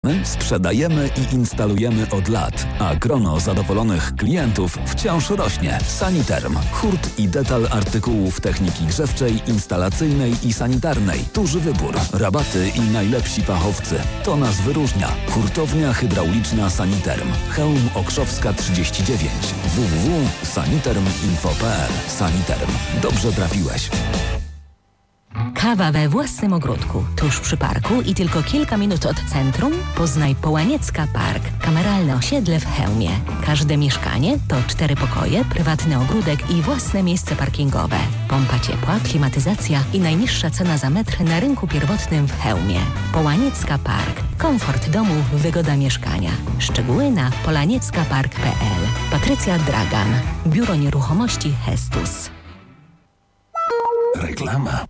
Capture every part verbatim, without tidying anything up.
My sprzedajemy i instalujemy od lat, a grono zadowolonych klientów wciąż rośnie. Saniterm. Hurt i detal artykułów techniki grzewczej, instalacyjnej i sanitarnej. Duży wybór, rabaty i najlepsi fachowcy. To nas wyróżnia. Hurtownia hydrauliczna Saniterm. Chełm Okrzowska trzydzieści dziewięć. w w w kropka saniterm kropka info kropka p l. Saniterm. Dobrze trafiłeś. Kawa we własnym ogródku, tuż przy parku i tylko kilka minut od centrum? Poznaj Połaniecka Park, kameralne osiedle w Chełmie. Każde mieszkanie to cztery pokoje, prywatny ogródek i własne miejsce parkingowe. Pompa ciepła, klimatyzacja i najniższa cena za metr na rynku pierwotnym w Chełmie. Połaniecka Park. Komfort domu, wygoda mieszkania. Szczegóły na polaniecka park kropka p l. Patrycja Dragan. Biuro Nieruchomości Hestus. Reklama.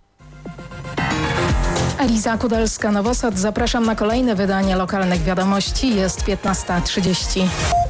Eliza Kudelska-Nowosad. Zapraszam na kolejne wydanie lokalnych wiadomości. Jest piętnasta trzydzieści.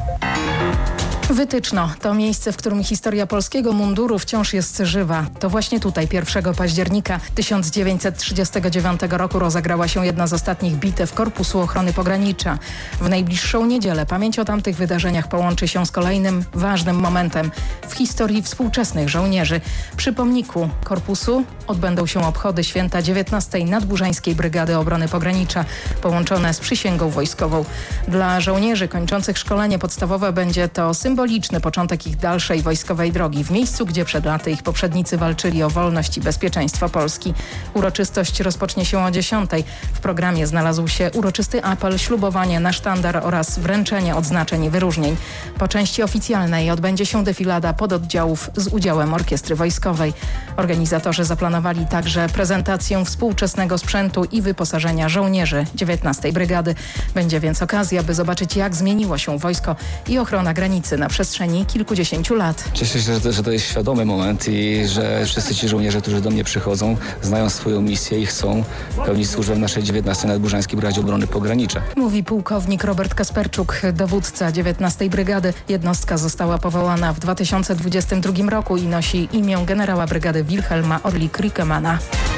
Wytyczno to miejsce, w którym historia polskiego munduru wciąż jest żywa. To właśnie tutaj pierwszego października tysiąc dziewięćset trzydziestego dziewiątego roku rozegrała się jedna z ostatnich bitew Korpusu Ochrony Pogranicza. W najbliższą niedzielę pamięć o tamtych wydarzeniach połączy się z kolejnym ważnym momentem w historii współczesnych żołnierzy. Przy pomniku Korpusu odbędą się obchody święta dziewiętnastej Nadburzańskiej Brygady Obrony Pogranicza, połączone z przysięgą wojskową. Dla żołnierzy kończących szkolenie podstawowe będzie to symboliczny początek ich dalszej wojskowej drogi w miejscu, gdzie przed laty ich poprzednicy walczyli o wolność i bezpieczeństwo Polski. Uroczystość rozpocznie się o dziesiątej. W programie znalazł się uroczysty apel, ślubowanie na sztandar oraz wręczenie odznaczeń i wyróżnień. Po części oficjalnej odbędzie się defilada pododdziałów z udziałem orkiestry wojskowej. Organizatorzy zaplanowali także prezentację współczesnego sprzętu i wyposażenia żołnierzy dziewiętnastej Brygady. Będzie więc okazja, by zobaczyć, jak zmieniło się wojsko i ochrona granicy na przestrzeni kilkudziesięciu lat. Cieszę się, że to, że to jest świadomy moment i że wszyscy ci żołnierze, którzy do mnie przychodzą, znają swoją misję i chcą pełnić służbę w naszej dziewiętnastej Nadburzańskiej Brygadzie Obrony Pogranicza. Mówi pułkownik Robert Kasperczuk, dowódca dziewiętnastej Brygady. Jednostka została powołana w dwa tysiące dwudziestym drugim roku i nosi imię generała brygady Wilhelma Orlik-Rikemana.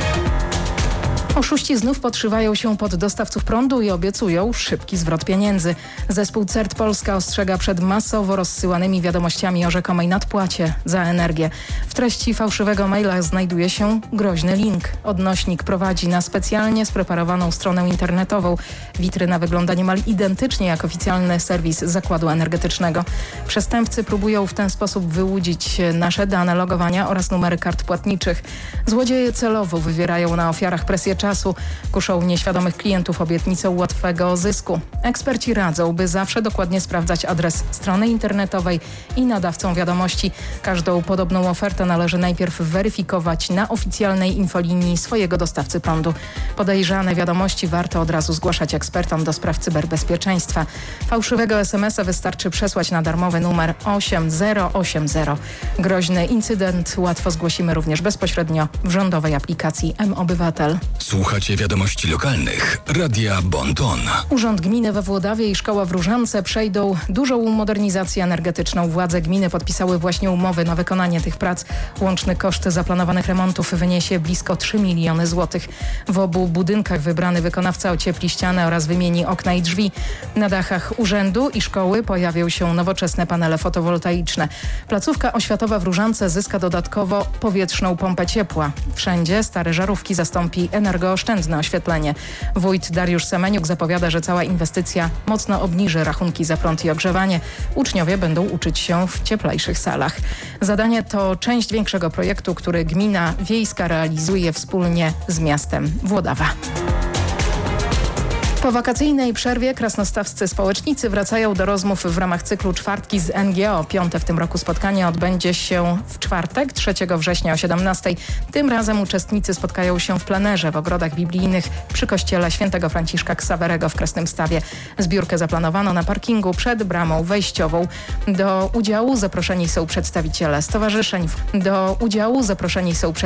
Oszuści znów podszywają się pod dostawców prądu i obiecują szybki zwrot pieniędzy. Zespół C E R T Polska ostrzega przed masowo rozsyłanymi wiadomościami o rzekomej nadpłacie za energię. W treści fałszywego maila znajduje się groźny link. Odnośnik prowadzi na specjalnie spreparowaną stronę internetową. Witryna wygląda niemal identycznie jak oficjalny serwis zakładu energetycznego. Przestępcy próbują w ten sposób wyłudzić nasze dane logowania oraz numery kart płatniczych. Złodzieje celowo wywierają na ofiarach presję czasu, kuszą nieświadomych klientów obietnicą łatwego zysku. Eksperci radzą, by zawsze dokładnie sprawdzać adres strony internetowej i nadawcą wiadomości. Każdą podobną ofertę należy najpierw weryfikować na oficjalnej infolinii swojego dostawcy prądu. Podejrzane wiadomości warto od razu zgłaszać ekspertom do spraw cyberbezpieczeństwa. Fałszywego es em es a wystarczy przesłać na darmowy numer osiem zero osiem zero. Groźny incydent łatwo zgłosimy również bezpośrednio w rządowej aplikacji M-Obywatel. Słuchacie wiadomości lokalnych. Radia Bon-Ton. Urząd Gminy we Włodawie i Szkoła w Różance przejdą dużą modernizację energetyczną. Władze gminy podpisały właśnie umowy na wykonanie tych prac. Łączny koszt zaplanowanych remontów wyniesie blisko trzy miliony złotych. W obu budynkach wybrany wykonawca ociepli ścianę oraz wymieni okna i drzwi. Na dachach urzędu i szkoły pojawią się nowoczesne panele fotowoltaiczne. Placówka oświatowa w Różance zyska dodatkowo powietrzną pompę ciepła. Wszędzie stare żarówki zastąpi energooszczędne oświetlenie. Wójt Dariusz Semeniuk zapowiada, że cała inwestycja mocno obniży rachunki za prąd i ogrzewanie. Uczniowie będą uczyć się w cieplejszych salach. Zadanie to część większego projektu, który gmina wiejska realizuje wspólnie z miastem Włodawa. Po wakacyjnej przerwie krasnostawscy społecznicy wracają do rozmów w ramach cyklu Czwartki z en gie o. Piąte w tym roku spotkanie odbędzie się w czwartek, trzeciego września o siedemnastej. Tym razem uczestnicy spotkają się w plenerze w ogrodach biblijnych przy kościele świętego Franciszka Ksawerego w Krasnymstawie. Zbiórkę zaplanowano na parkingu przed bramą wejściową. Do udziału zaproszeni są przedstawiciele stowarzyszeń. Do udziału zaproszeni są